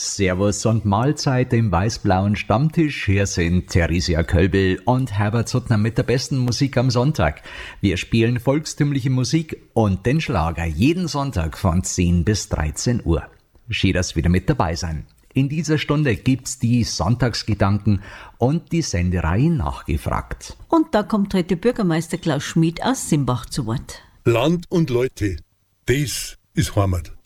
Servus und Mahlzeit im weiß-blauen Stammtisch. Hier sind Theresia Kölbel und Herbert Suttner mit der besten Musik am Sonntag. Wir spielen volkstümliche Musik und den Schlager jeden Sonntag von 10 bis 13 Uhr. Schön, dass wieder mit dabei sein. In dieser Stunde gibt's die Sonntagsgedanken und die Sendereihe Nachgefragt. Und da kommt heute Bürgermeister Klaus Schmid aus Simbach zu Wort. Land und Leute, das ist Heimat.